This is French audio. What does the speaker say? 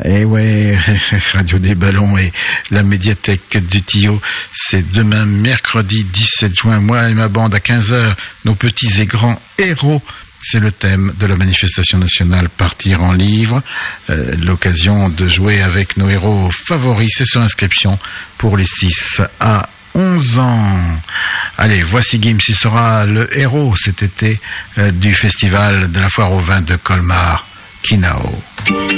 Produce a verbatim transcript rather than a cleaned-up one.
Et ouais, Radio des Ballons et la médiathèque du Tillot, c'est demain mercredi dix-sept juin, moi et ma bande à quinze heures, nos petits et grands héros. C'est le thème de la manifestation nationale Partir en livre, euh, l'occasion de jouer avec nos héros favoris, c'est sur inscription pour les six à onze ans. Allez, voici Gims, il sera le héros cet été euh, du festival de la foire au vin de Colmar, Kinao.